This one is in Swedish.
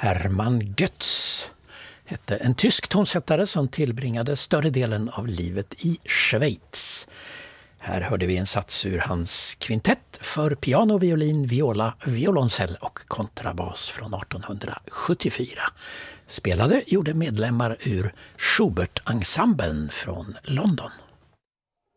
Hermann Götz hette en tysk tonsättare som tillbringade större delen av livet i Schweiz. Här hörde vi en sats ur hans kvintett för piano, violin, viola, violoncell och kontrabas från 1874. Spelade gjorde medlemmar ur Schubert-ensemblen från London.